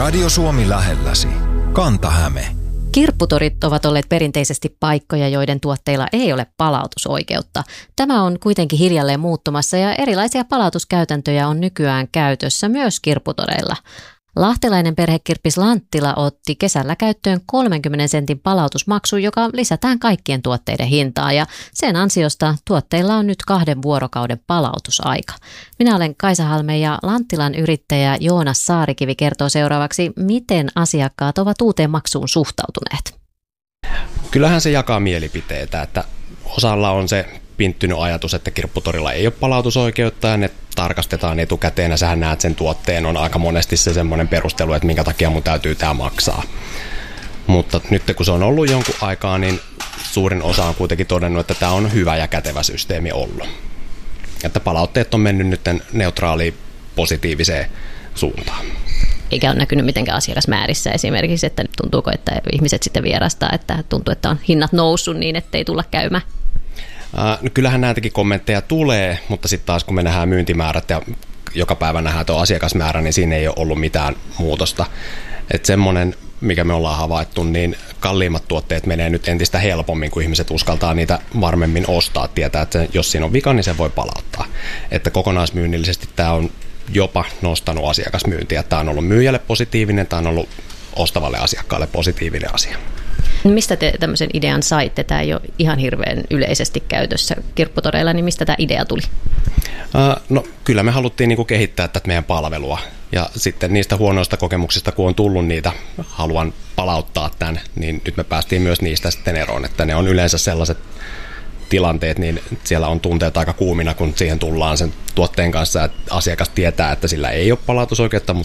Radio Suomi lähelläsi. Kanta-Häme. Kirpputorit ovat olleet perinteisesti paikkoja, joiden tuotteilla ei ole palautusoikeutta. Tämä on kuitenkin hiljalleen muuttumassa ja erilaisia palautuskäytäntöjä on nykyään käytössä myös kirpputoreilla. Lahtelainen perhekirppis Lanttila otti kesällä käyttöön 30 sentin palautusmaksu, joka lisätään kaikkien tuotteiden hintaan ja sen ansiosta tuotteilla on nyt 2 vuorokauden palautusaika. Minä olen Kaisa Halme ja Lanttilan yrittäjä Joonas Saarikivi kertoo seuraavaksi, miten asiakkaat ovat uuteen maksuun suhtautuneet. Kyllähän se jakaa mielipiteitä, että osalla on se pinttynyt ajatus, että kirpputorilla ei ole palautusoikeutta ja ne tarkastetaan etukäteen ja sähän näet sen tuotteen, on aika monesti se semmoinen perustelu, että minkä takia mun täytyy tämä maksaa. Mutta nyt kun se on ollut jonkun aikaa, niin suurin osa on kuitenkin todennut, että tämä on hyvä ja kätevä systeemi ollut. Että palautteet on mennyt nyt neutraaliin positiiviseen suuntaan. Eikä ole näkynyt mitenkään asiakasmäärissä esimerkiksi, että tuntuuko, että ihmiset sitten vierastaa, että tuntuu, että on hinnat noussut niin, ettei tulla käymään. No kyllähän näitäkin kommentteja tulee, mutta sitten taas kun me nähdään myyntimäärät ja joka päivä nähdään tuo asiakasmäärä, niin siinä ei ole ollut mitään muutosta. Että semmoinen, mikä me ollaan havaittu, niin kalliimmat tuotteet menee nyt entistä helpommin, kun ihmiset uskaltaa niitä varmemmin ostaa. Tietää, että jos siinä on vika, niin sen voi palauttaa. Että kokonaismyynnillisesti tämä on jopa nostanut asiakasmyyntiä. Tämä on ollut myyjälle positiivinen, tämä on ollut ostavalle asiakkaalle positiivinen asia. Mistä te tämmöisen idean saitte? Tämä ei ole ihan hirveän yleisesti käytössä kirpputoreilla, niin mistä tämä idea tuli? No kyllä me haluttiin kehittää tätä meidän palvelua ja sitten niistä huonoista kokemuksista, kun on tullut niitä, haluan palauttaa tämän, niin nyt me päästiin myös niistä sitten eroon, että ne on yleensä sellaiset tilanteet, niin siellä on tunteet aika kuumina, kun siihen tullaan sen tuotteen kanssa, että asiakas tietää, että sillä ei ole palautusoikeutta,